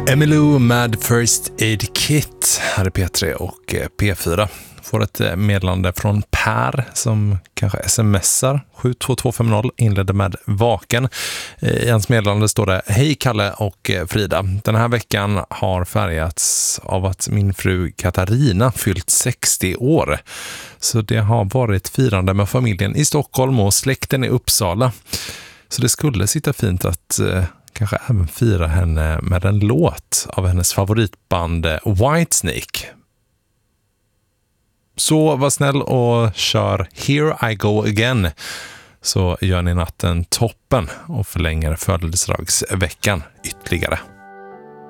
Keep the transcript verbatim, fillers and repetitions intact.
Emmylou med First Aid Kit. Här är P tre och P fyra. Får ett meddelande från Per som kanske smsar sju två två fem noll, inledde med vaken. I hans meddelande står det: Hej Kalle och Frida. Den här veckan har färgats av att min fru Katarina fyllt sextio år. Så det har varit firande med familjen i Stockholm och släkten i Uppsala. Så det skulle sitta fint att eh, kanske även fira henne med en låt av hennes favoritband Whitesnake. Så var snäll och kör Here I Go Again, så gör ni natten toppen och förlänger födelsedagsveckan ytterligare.